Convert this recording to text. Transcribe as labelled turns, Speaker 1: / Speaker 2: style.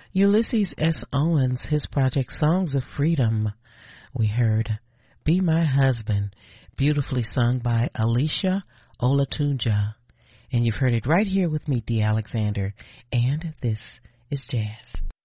Speaker 1: Ulysses S. Owens, his project Songs of Freedom. We heard Be My Husband, beautifully sung by Alicia Olatunja. And you've heard it right here with me, Dee Alexander. And this is Jazz.